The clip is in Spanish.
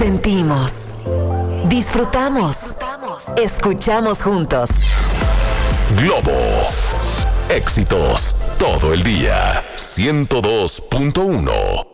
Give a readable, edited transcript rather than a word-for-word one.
Sentimos, disfrutamos, escuchamos juntos. Globo. Éxitos todo el día. 102.1.